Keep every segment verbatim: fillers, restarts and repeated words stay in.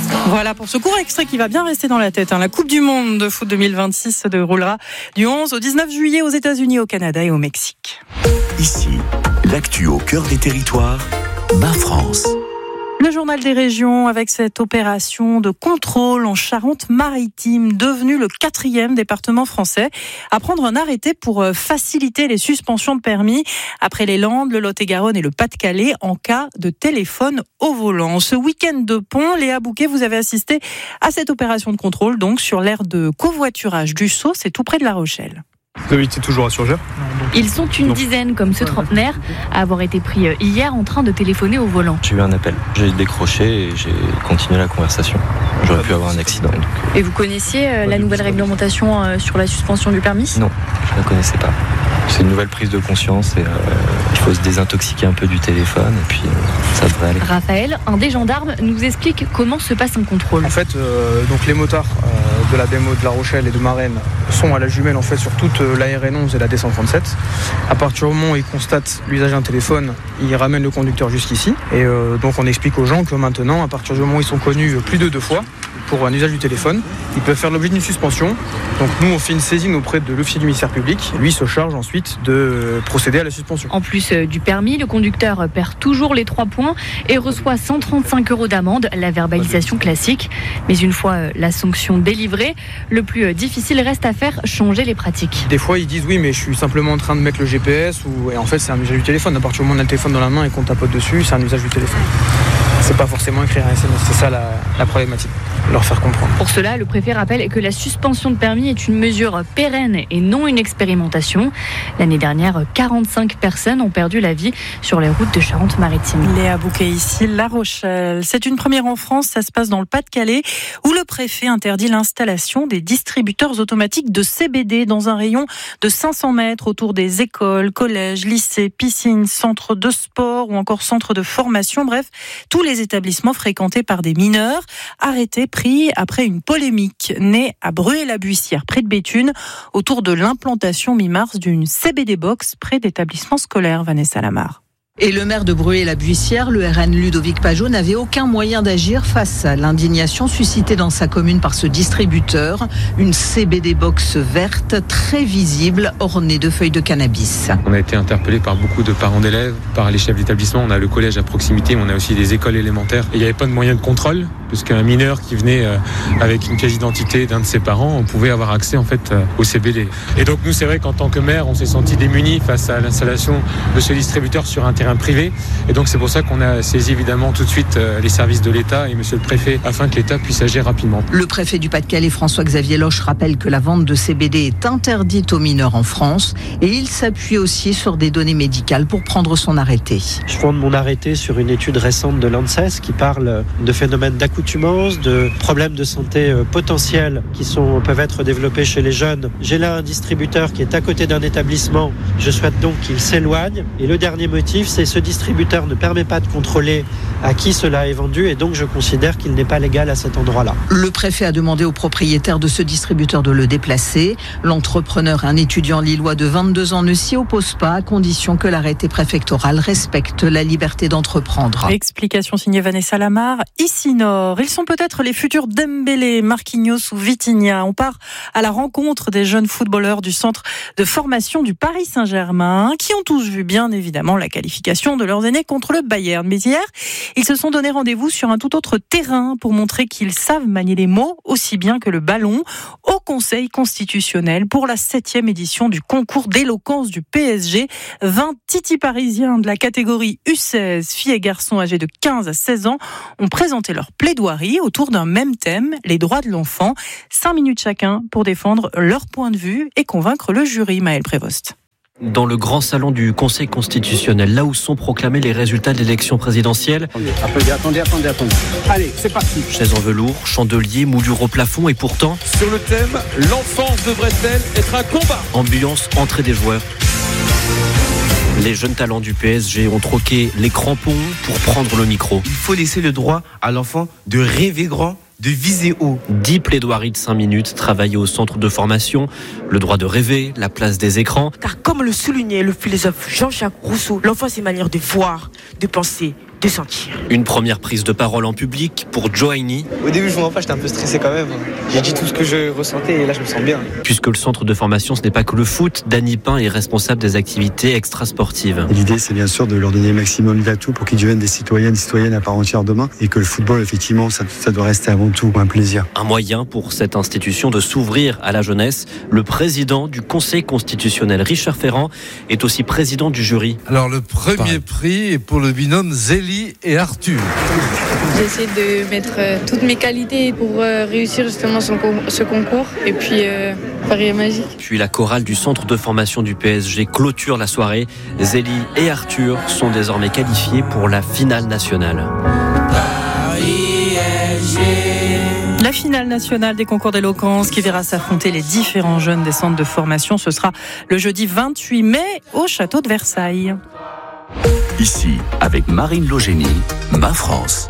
Voilà pour ce court extrait qui va bien rester dans la tête. Hein. La Coupe du Monde de foot deux mille vingt-six se déroulera du onze au dix-neuf juillet aux États-Unis, au Canada et au Mexique. Ici, l'actu au cœur des territoires, Ma France. Le journal des régions avec cette opération de contrôle en Charente-Maritime, devenu le quatrième département français à prendre un arrêté pour faciliter les suspensions de permis après les Landes, le Lot-et-Garonne et le Pas-de-Calais en cas de téléphone au volant. Ce week-end de pont, Léa Bouquet, vous avez assisté à cette opération de contrôle donc sur l'aire de covoiturage du Sceau, c'est tout près de La Rochelle. Vous habitez toujours à Surgères ? Ils sont une dizaine, comme ce trentenaire, à avoir été pris hier en train de téléphoner au volant. J'ai eu un appel, j'ai décroché et j'ai continué la conversation. J'aurais pu avoir un accident. Donc... Et vous connaissiez euh, la nouvelle réglementation euh, sur la suspension du permis ? Non, je ne la connaissais pas. C'est une nouvelle prise de conscience et euh, il faut se désintoxiquer un peu du téléphone et puis euh, ça devrait aller. Raphaël, un des gendarmes, nous explique comment se passe un contrôle. En fait, euh, donc les motards euh, de la démo de La Rochelle et de Marennes sont à la jumelle en fait sur toute euh, la R N onze et la D cent trente-sept. À partir du moment où ils constatent l'usage d'un téléphone, ils ramènent le conducteur jusqu'ici. Et euh, donc on explique aux gens que maintenant, à partir du moment où ils sont connus plus de deux fois pour un usage du téléphone, ils peuvent faire l'objet d'une suspension. Donc nous, on fait une saisine auprès de l'officier du ministère public. Lui se charge ensuite de procéder à la suspension. En plus du permis, le conducteur perd toujours les trois points et reçoit cent trente-cinq euros d'amende, la verbalisation classique. Mais une fois la sanction délivrée, le plus difficile reste à faire changer les pratiques. Des fois, ils disent oui, mais je suis simplement en train de mettre le G P S ou... et en fait, c'est un usage du téléphone. À partir du moment où on a le téléphone dans la main et qu'on tapote dessus, c'est un usage du téléphone. C'est pas forcément écrire un S M S, c'est ça la, la problématique, leur faire comprendre. Pour cela, le préfet rappelle que la suspension de permis est une mesure pérenne et non une expérimentation. L'année dernière, quarante-cinq personnes ont perdu la vie sur les routes de Charente-Maritime. Léa Bouquet ici, La Rochelle. C'est une première en France, ça se passe dans le Pas-de-Calais, où le préfet interdit l'installation des distributeurs automatiques de C B D dans un rayon de cinq cents mètres autour des écoles, collèges, lycées, piscines, centres de sport ou encore centres de formation. Bref, tous les établissements fréquentés par des mineurs, arrêtés, pris après une polémique née à Bruay-la-Buissière, près de Béthune, autour de l'implantation mi-mars d'une C B D box près d'établissements scolaires. Vanessa Lamar. Et le maire de Bruay-la-Buissière, le R N Ludovic Pajot, n'avait aucun moyen d'agir face à l'indignation suscitée dans sa commune par ce distributeur. Une C B D box verte, très visible, ornée de feuilles de cannabis. On a été interpellé par beaucoup de parents d'élèves, par les chefs d'établissement. On a le collège à proximité, mais on a aussi des écoles élémentaires. Et il n'y avait pas de moyen de contrôle, puisqu'un mineur qui venait avec une pièce d'identité d'un de ses parents, on pouvait avoir accès en fait au C B D. Et donc nous, c'est vrai qu'en tant que maire, on s'est senti démunis face à l'installation de ce distributeur sur un terrain privé. Et donc c'est pour ça qu'on a saisi évidemment tout de suite les services de l'État et monsieur le préfet afin que l'État puisse agir rapidement. Le préfet du Pas-de-Calais, François-Xavier Loche, rappelle que la vente de C B D est interdite aux mineurs en France et il s'appuie aussi sur des données médicales pour prendre son arrêté. Je fonde mon arrêté sur une étude récente de l'ANSES qui parle de phénomènes d'accoutumance, de problèmes de santé potentiels qui sont, peuvent être développés chez les jeunes. J'ai là un distributeur qui est à côté d'un établissement. Je souhaite donc qu'il s'éloigne. Et le dernier motif, c'est ce distributeur ne permet pas de contrôler à qui cela est vendu et donc je considère qu'il n'est pas légal à cet endroit-là. Le préfet a demandé au propriétaire de ce distributeur de le déplacer. L'entrepreneur, un étudiant lillois de vingt-deux ans, ne s'y oppose pas à condition que l'arrêté préfectoral respecte la liberté d'entreprendre. Explication signée Vanessa Lamar. Ici Nord, ils sont peut-être les futurs Dembélé, Marquinhos ou Vitinha. On part à la rencontre des jeunes footballeurs du centre de formation du Paris Saint-Germain qui ont tous vu bien évidemment la qualification de leurs aînés contre le Bayern. Mais hier, ils se sont donné rendez-vous sur un tout autre terrain pour montrer qu'ils savent manier les mots aussi bien que le ballon au Conseil constitutionnel pour la septième édition du concours d'éloquence du P S G. vingt titis parisiens de la catégorie U seize, filles et garçons âgés de quinze à seize ans, ont présenté leur plaidoirie autour d'un même thème, les droits de l'enfant. Cinq minutes chacun pour défendre leur point de vue et convaincre le jury. Maël Prévost. Dans le grand salon du Conseil constitutionnel, là où sont proclamés les résultats de l'élection présidentielle. Attendez, attendez, attendez, attendez. Allez, c'est parti. Chaises en velours, chandeliers, moulures au plafond et pourtant... Sur le thème, l'enfance devrait-elle être un combat ? Ambiance, entrée des joueurs. Les jeunes talents du P S G ont troqué les crampons pour prendre le micro. Il faut laisser le droit à l'enfant de rêver grand, de viser haut. Dix plaidoiries de cinq minutes travaillées au centre de formation. Le droit de rêver, la place des écrans. Car comme le soulignait le philosophe Jean-Jacques Rousseau, l'enfant c'est une manière de voir, de penser de sentir. Une première prise de parole en public pour Joaini. Au début, je vous mens pas, j'étais un peu stressé quand même. J'ai dit tout ce que je ressentais et là, je me sens bien. Puisque le centre de formation, ce n'est pas que le foot, Dany Pain est responsable des activités extrasportives. Et l'idée, c'est bien sûr de leur donner le maximum d'atouts pour qu'ils deviennent des citoyennes, des citoyennes à part entière demain. Et que le football, effectivement, ça, ça doit rester avant tout un plaisir. Un moyen pour cette institution de s'ouvrir à la jeunesse. Le président du Conseil constitutionnel, Richard Ferrand, est aussi président du jury. Alors, le premier Pareil. prix est pour le binôme Zélie et Arthur. J'essaie de mettre euh, toutes mes qualités pour euh, réussir justement ce, ce concours. Et puis, euh, Paris est magique. Puis la chorale du centre de formation du P S G clôture la soirée. Zélie et Arthur sont désormais qualifiés pour la finale nationale. La finale nationale des concours d'éloquence qui verra s'affronter les différents jeunes des centres de formation. Ce sera le jeudi vingt-huit mai au château de Versailles. Ici, avec Marine Logénie, Ma France.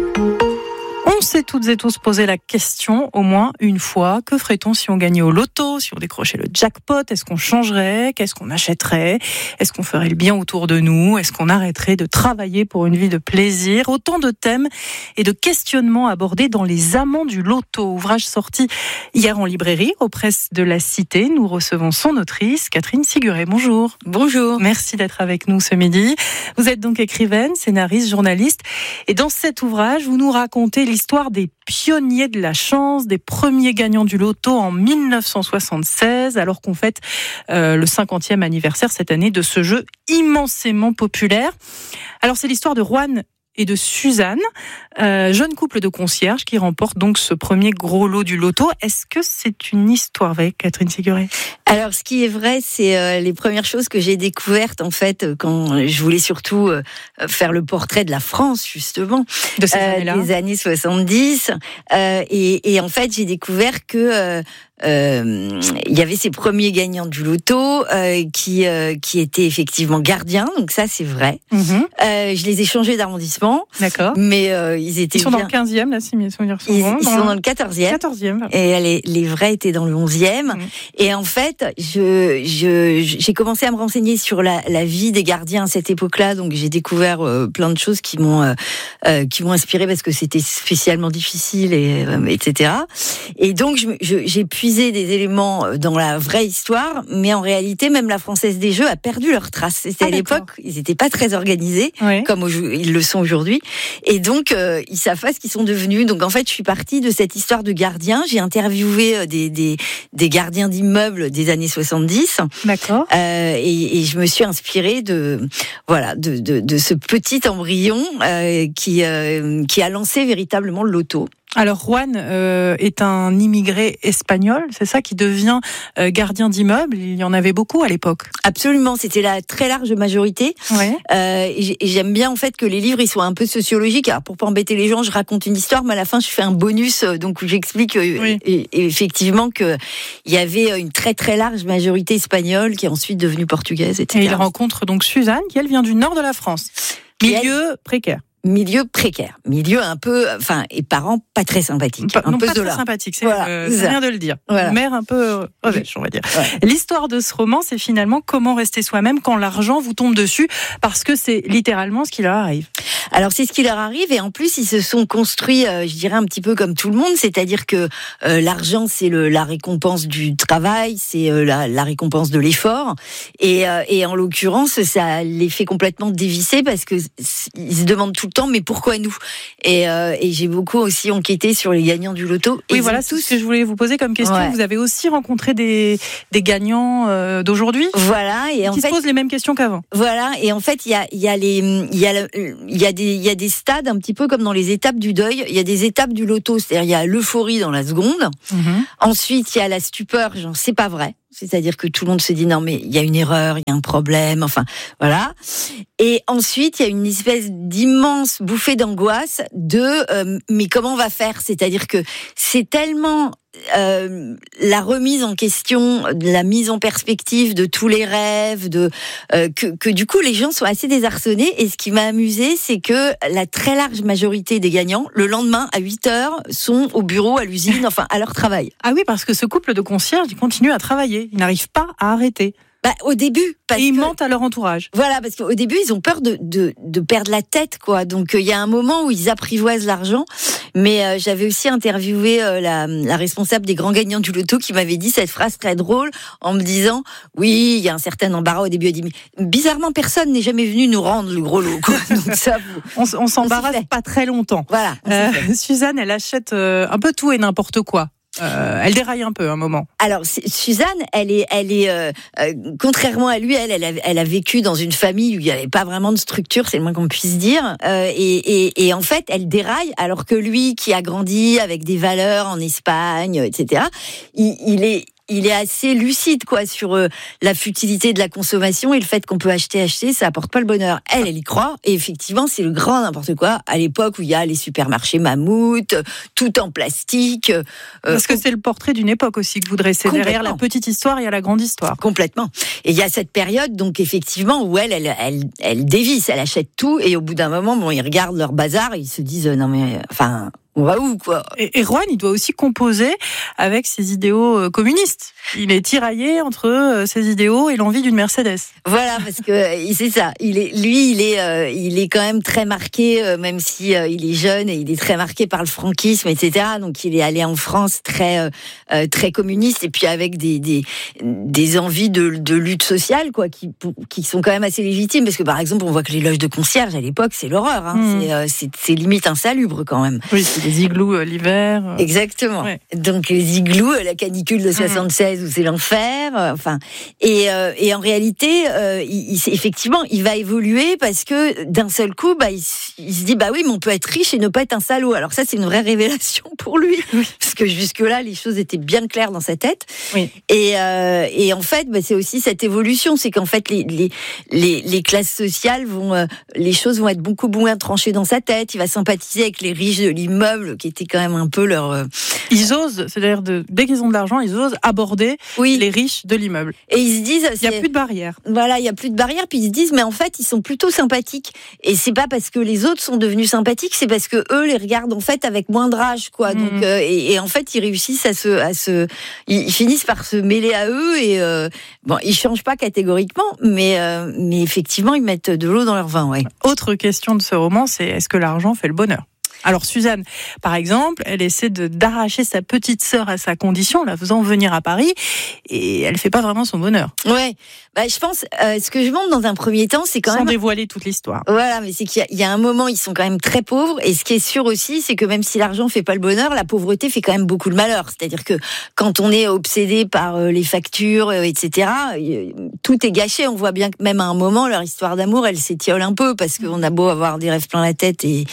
On s'est toutes et tous posé la question, au moins une fois, que ferait-on si on gagnait au loto, si on décrochait le jackpot? Est-ce qu'on changerait? Qu'est-ce qu'on achèterait? Est-ce qu'on ferait le bien autour de nous? Est-ce qu'on arrêterait de travailler pour une vie de plaisir? Autant de thèmes et de questionnements abordés dans Les Amants du loto, ouvrage sorti hier en librairie aux presses de la Cité. Nous recevons son autrice, Catherine Siguret. Bonjour. Bonjour. Merci d'être avec nous ce midi. Vous êtes donc écrivaine, scénariste, journaliste. Et dans cet ouvrage, vous nous racontez l'histoire des pionniers de la chance, des premiers gagnants du loto en dix-neuf cent soixante-seize, alors qu'on fête euh, le cinquantième anniversaire cette année de ce jeu immensément populaire. Alors c'est l'histoire de Juan et de Suzanne, euh, jeune couple de concierges qui remportent donc ce premier gros lot du loto. Est-ce que c'est une histoire vraie, Catherine Siguret? Alors, ce qui est vrai, c'est euh, les premières choses que j'ai découvertes, en fait, quand je voulais surtout euh, faire le portrait de la France, justement, de ces années-là, euh, des années soixante-dix. Euh, et, et en fait, j'ai découvert que euh, Euh, il y avait ces premiers gagnants du loto euh, qui euh, qui étaient effectivement gardiens, donc ça c'est vrai. Mm-hmm. Euh, je les ai changés d'arrondissement. D'accord. Mais euh, ils étaient. Ils sont bien... dans le quinzième là, si mes souvenirs sont Ils, bons. ils dans... sont dans le quatorzième. quatorzième. Et les, les vrais étaient dans le onzième. Mm. Et en fait, je, je j'ai commencé à me renseigner sur la, la vie des gardiens à cette époque-là, donc j'ai découvert euh, plein de choses qui m'ont euh, euh, qui m'ont inspiré parce que c'était spécialement difficile et euh, et cetera. Et donc je, je, j'ai pu des éléments dans la vraie histoire, mais en réalité, même la Française des Jeux a perdu leur trace. C'était ah, à l'époque, ils n'étaient pas très organisés, oui. comme ils le sont aujourd'hui. Et donc, euh, ils savent pas ce qu'ils sont devenus. Donc, en fait, je suis partie de cette histoire de gardiens. J'ai interviewé des, des, des gardiens d'immeubles des années soixante-dix. D'accord. Euh, et, et je me suis inspirée de, voilà, de, de, de ce petit embryon euh, qui, euh, qui a lancé véritablement le loto. Alors Juan euh, est un immigré espagnol, c'est ça, qui devient euh, gardien d'immeuble. Il y en avait beaucoup à l'époque. Absolument, c'était la très large majorité. Ouais. Euh, et j'aime bien en fait que les livres ils soient un peu sociologiques. Alors pour pas embêter les gens, je raconte une histoire, mais à la fin je fais un bonus, donc où j'explique oui. et, et effectivement que il y avait une très très large majorité espagnole qui est ensuite devenue portugaise, et cetera. Et il rencontre donc Suzanne, qui elle vient du nord de la France, milieu elle... précaire. Milieu précaire, milieu un peu, enfin, et parents pas très sympathiques, pas, un non, peu pas de très là. sympathique, c'est, voilà, euh, c'est bien de le dire. Voilà. Mère un peu revêche, on va dire. Ouais. L'histoire de ce roman, c'est finalement comment rester soi-même quand l'argent vous tombe dessus, parce que c'est littéralement ce qui leur arrive. Alors c'est ce qui leur arrive, et en plus ils se sont construits, euh, je dirais un petit peu comme tout le monde, c'est-à-dire que euh, l'argent c'est le, la récompense du travail, c'est euh, la, la récompense de l'effort, et, euh, et en l'occurrence ça les fait complètement dévisser parce que ils se demandent tout le temps mais pourquoi nous? Et, euh, et j'ai beaucoup aussi enquêté sur les gagnants du loto. Oui, voilà, tout ce que je voulais vous poser comme question. Ouais. Vous avez aussi rencontré des, des gagnants euh, d'aujourd'hui. Voilà, et qui en se fait, posent les mêmes questions qu'avant. Voilà, et en fait, il y a, il y a les, il y a, il y a des, il y a des stades un petit peu comme dans les étapes du deuil. Il y a des étapes du loto, c'est-à-dire il y a l'euphorie dans la seconde. Mm-hmm. Ensuite, il y a la stupeur, genre c'est pas vrai. C'est-à-dire que tout le monde se dit non mais il y a une erreur, il y a un problème, enfin voilà. Et ensuite il y a une espèce d'immense bouffée d'angoisse de euh, mais comment on va faire? C'est-à-dire que c'est tellement euh, la remise en question, la mise en perspective de tous les rêves, de euh, que, que du coup les gens sont assez désarçonnés. Et ce qui m'a amusé, c'est que la très large majorité des gagnants, le lendemain à huit heures, sont au bureau, à l'usine, enfin à leur travail. Ah oui, parce que ce couple de concierges, ils continuent à travailler. Ils n'arrivent pas à arrêter. Bah, au début, parce et ils que, mentent à leur entourage. Voilà, parce qu'au début, ils ont peur de, de, de perdre la tête, quoi. Donc, il euh, y a un moment où ils apprivoisent l'argent. Mais euh, j'avais aussi interviewé euh, la, la responsable des grands gagnants du loto qui m'avait dit cette phrase très drôle en me disant « Oui, il y a un certain embarras au début. » Elle dit « Mais bizarrement, personne n'est jamais venu nous rendre le gros lot. » Quoi. Donc ça, on, on s'embarrasse pas très longtemps. Voilà. Euh, Suzanne, elle achète euh, un peu tout et n'importe quoi. Euh, elle déraille un peu un moment. Alors Suzanne, elle est, elle est, euh, euh, contrairement à lui, elle, elle a, elle a vécu dans une famille où il n'y avait pas vraiment de structure, c'est le moins qu'on puisse dire. Euh, et, et, et en fait, elle déraille, alors que lui, qui a grandi avec des valeurs en Espagne, et cetera, il, il est il est assez lucide, quoi, sur euh, la futilité de la consommation et le fait qu'on peut acheter, acheter, ça apporte pas le bonheur. Elle, elle y croit, et effectivement, c'est le grand n'importe quoi, à l'époque où il y a les supermarchés mammouth, tout en plastique. Euh, Parce que c'est le portrait d'une époque aussi que vous dressez. Derrière la petite histoire, il y a la grande histoire. Complètement. Et il y a cette période, donc, effectivement, où elle, elle, elle, elle dévisse, elle achète tout, et au bout d'un moment, bon, ils regardent leur bazar, et ils se disent, non mais, enfin... on va où, quoi? Et Erwan, il doit aussi composer avec ses idéaux euh, communistes. Il est tiraillé entre euh, ses idéaux et l'envie d'une Mercedes. Voilà, parce que c'est ça. Il est, lui, il est, euh, il est quand même très marqué, euh, même si euh, il est jeune, et il est très marqué par le franquisme, et cetera. Donc, il est allé en France très, euh, très communiste, et puis avec des, des, des envies de, de lutte sociale, quoi, qui, qui sont quand même assez légitimes, parce que par exemple, on voit que les loges de concierge à l'époque, c'est l'horreur. Hein. Mmh. C'est, euh, c'est, c'est limite insalubre quand même. Oui. Les igloos euh, l'hiver. Euh... Exactement. Ouais. Donc les igloos, la canicule de soixante-seize mmh. où c'est l'enfer. Euh, enfin, et, euh, et en réalité, euh, il, il, effectivement, il va évoluer parce que d'un seul coup, bah, il, il se dit bah oui, mais on peut être riche et ne pas être un salaud. Alors ça, c'est une vraie révélation pour lui, oui. Parce que jusque-là, les choses étaient bien claires dans sa tête. Oui. Et, euh, et en fait, bah, c'est aussi cette évolution, c'est qu'en fait, les, les, les, les classes sociales vont, euh, les choses vont être beaucoup moins tranchées dans sa tête. Il va sympathiser avec les riches de l'immeuble, qui était quand même un peu leur... Euh... Ils osent, c'est-à-dire de, dès qu'ils ont de l'argent, ils osent aborder oui. les riches de l'immeuble. Et ils se disent... Il n'y a plus de barrière. Voilà, il n'y a plus de barrière, puis ils se disent, mais en fait, ils sont plutôt sympathiques. Et c'est pas parce que les autres sont devenus sympathiques, c'est parce que eux les regardent en fait avec moins de rage, quoi. Mmh. Donc, euh, et, et en fait, ils réussissent à se... À se ils, ils finissent par se mêler à eux, et euh, bon, ils changent pas catégoriquement, mais, euh, mais effectivement, ils mettent de l'eau dans leur vin, ouais. Autre question de ce roman, c'est est-ce que l'argent fait le bonheur ? Alors Suzanne, par exemple, elle essaie de, d'arracher sa petite sœur à sa condition, la faisant venir à Paris, et elle fait pas vraiment son bonheur. Ouais, bah je pense, euh, ce que je montre dans un premier temps, c'est quand Sans même... Sans dévoiler toute l'histoire. Voilà, mais c'est qu'il y a, il y a un moment, ils sont quand même très pauvres, et ce qui est sûr aussi, c'est que même si l'argent fait pas le bonheur, la pauvreté fait quand même beaucoup le malheur. C'est-à-dire que quand on est obsédé par euh, les factures, euh, et cetera, euh, tout est gâché. On voit bien que même à un moment, leur histoire d'amour, elle s'étiole un peu, parce qu'on a beau avoir des rêves plein la tête et...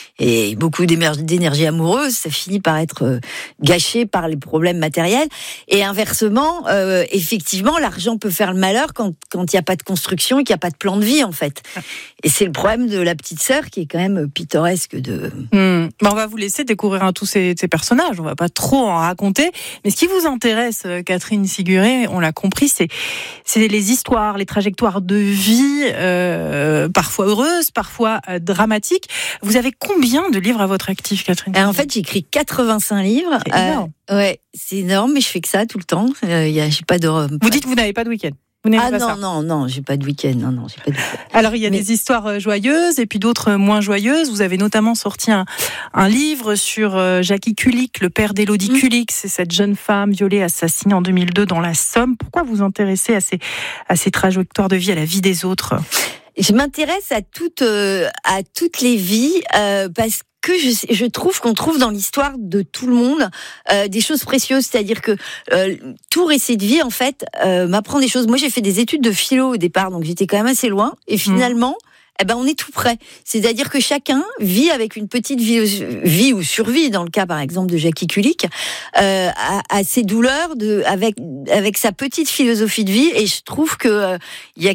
et beaucoup d'énergie amoureuse, ça finit par être gâché par les problèmes matériels. Et inversement, euh, effectivement, l'argent peut faire le malheur quand quand il n'y a pas de construction et qu'il n'y a pas de plan de vie, en fait. Et c'est le problème de la petite sœur qui est quand même pittoresque de... Mmh. Ben on va vous laisser découvrir un, tous ces, ces personnages, on va pas trop en raconter. Mais ce qui vous intéresse, Catherine Siguré, on l'a compris, c'est, c'est les histoires, les trajectoires de vie, euh, parfois heureuses, parfois euh, dramatiques. Vous avez combien de livres à votre actif, Catherine ? En fait, j'ai écrit quatre-vingt-cinq livres. C'est énorme. Euh, ouais, c'est énorme, mais je fais que ça tout le temps. Euh, y a, j'ai pas de... Vous dites que vous n'avez pas de week-end ? Ah non, ça. non, non, j'ai pas de week-end. Non, non, j'ai pas de week-end. Alors, il y a mais... des histoires joyeuses et puis d'autres moins joyeuses. Vous avez notamment sorti un, un livre sur Jackie Kulik, le père d'Élodie mmh. Kulik. C'est cette jeune femme violée, assassinée en deux mille deux dans la Somme. Pourquoi vous intéressez à ces, à ces trajectoires de vie, à la vie des autres ? Je m'intéresse à toutes, euh, à toutes les vies euh, parce que je, je trouve qu'on trouve dans l'histoire de tout le monde euh, des choses précieuses. C'est-à-dire que euh, tout récit de vie, en fait, euh, m'apprend des choses. Moi, j'ai fait des études de philo au départ, donc j'étais quand même assez loin. Et finalement... Mmh. Eh ben, on est tout près. C'est-à-dire que chacun vit avec une petite vie, vie ou survie, dans le cas, par exemple, de Jackie Kulik, euh, à, à ses douleurs, de, avec, avec sa petite philosophie de vie. Et je trouve que, euh, il y a